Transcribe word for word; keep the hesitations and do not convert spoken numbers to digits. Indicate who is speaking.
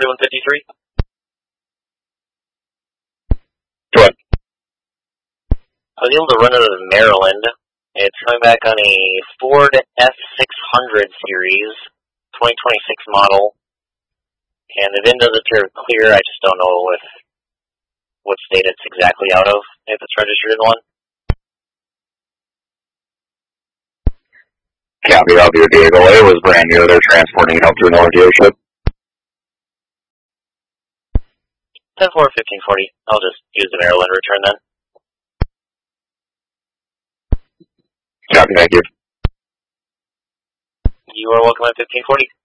Speaker 1: forty-one fifty-three.
Speaker 2: Go ahead.
Speaker 1: I was able to run it out of Maryland. It's coming back on a Ford F six hundred series, twenty twenty-six model. And the V I N does appear clear. I just don't know if what state it's exactly out of, if it's registered in one.
Speaker 2: Copy of your vehicle. It was brand new. They're transporting it up to another dealership.
Speaker 1: ten four fifteen forty. I'll just use the Maryland return then.
Speaker 2: Copy, thank you.
Speaker 1: You are welcome at fifteen forty.